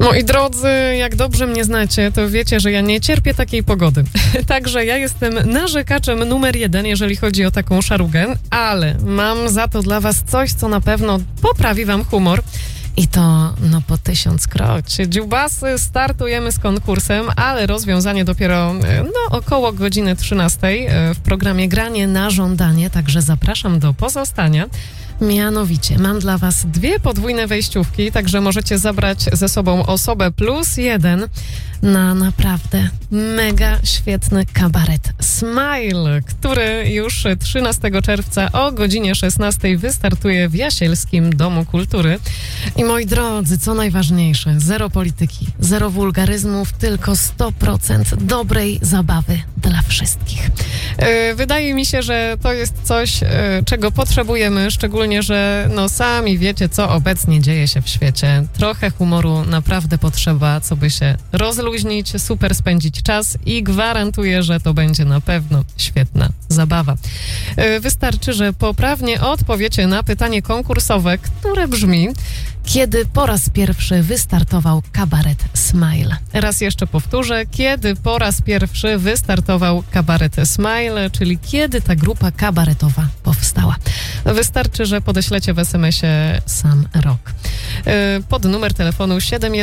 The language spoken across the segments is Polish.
Moi drodzy, jak dobrze mnie znacie, to wiecie, że ja nie cierpię takiej pogody. Także ja jestem narzekaczem numer 1, jeżeli chodzi o taką szarugę, ale mam za to dla was coś, co na pewno poprawi wam humor. I to po 1000 kroć. Dziubasy, startujemy z konkursem, ale rozwiązanie dopiero około godziny 13 w programie Granie na żądanie, także zapraszam do pozostania. Mianowicie, mam dla was 2 podwójne wejściówki, także możecie zabrać ze sobą osobę +1 na naprawdę mega świetny kabaret Smile, który już 13 czerwca o godzinie 16 wystartuje w Jasielskim Domu Kultury. I moi drodzy, co najważniejsze, 0 polityki, 0 wulgaryzmów, tylko 100% dobrej zabawy dla wszystkich. Wydaje mi się, że to jest coś, czego potrzebujemy, szczególnie, że sami wiecie, co obecnie dzieje się w świecie. Trochę humoru naprawdę potrzeba, co by się rozluźnić, super spędzić czas i gwarantuję, że to będzie na pewno świetna zabawa. Wystarczy, że poprawnie odpowiecie na pytanie konkursowe, które brzmi: kiedy po raz pierwszy wystartował kabaret Smile? Raz jeszcze powtórzę, kiedy po raz pierwszy wystartował kabaret Smile, czyli kiedy ta grupa kabaretowa powstała. Wystarczy, że podeślecie w SMS-ie sam rok. Pod numer telefonu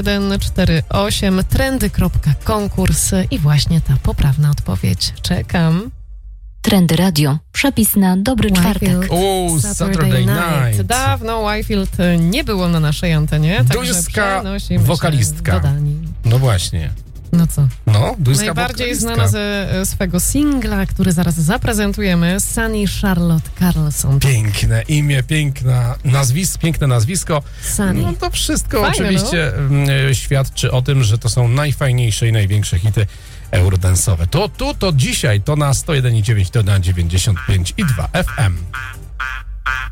7148 trendy.konkurs i właśnie ta poprawna odpowiedź. Czekam. Trendy Radio. Przepis na dobry czwartek. Saturday Night. Dawno Whitefield nie było na naszej antenie. Duńska wokalistka. No właśnie. No co? Duńska najbardziej wokalistka. znana ze swego singla, który zaraz zaprezentujemy, Sunny Charlotte Carlson. Piękne imię, piękne nazwisko. Sunny. To wszystko fajne, oczywiście świadczy o tym, że to są najfajniejsze i największe hity eurodance'owe. To dzisiaj, to na 101,9, to na 95,2 FM.